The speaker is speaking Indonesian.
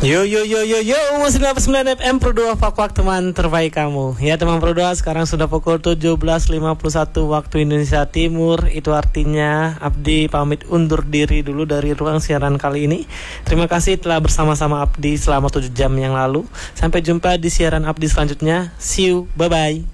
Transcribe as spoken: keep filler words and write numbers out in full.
Yo yo yo yo yo sembilan puluh sembilan F M Pro dua Fakwak, teman terbaik kamu. Ya teman Pro dua, sekarang sudah pukul tujuh belas lima puluh satu waktu Indonesia Timur. Itu artinya Abdi pamit undur diri dulu dari ruang siaran kali ini. Terima kasih telah bersama-sama Abdi selama tujuh jam yang lalu. Sampai jumpa di siaran Abdi selanjutnya. See you, bye bye.